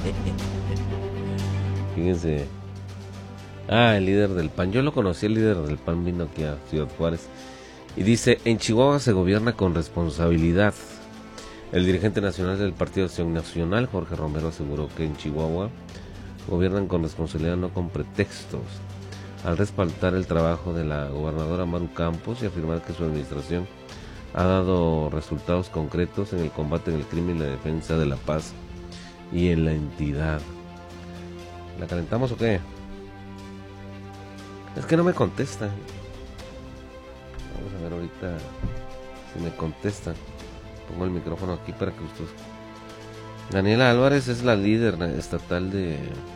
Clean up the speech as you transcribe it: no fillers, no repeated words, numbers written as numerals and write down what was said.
Fíjense. Ah, el líder del PAN. Yo lo conocí, el líder del PAN vino aquí a Ciudad Juárez. Y dice, en Chihuahua se gobierna con responsabilidad. El dirigente nacional del Partido Acción Nacional, Jorge Romero, aseguró que en Chihuahua gobiernan con responsabilidad, no con pretextos, al respaldar el trabajo de la gobernadora Maru Campos y afirmar que su administración ha dado resultados concretos en el combate en el crimen y la defensa de la paz y en la entidad. ¿La calentamos o qué? Es que no me contesta. Vamos a ver ahorita si me contesta. Pongo el micrófono aquí para que ustedes... Daniela Álvarez es la líder estatal de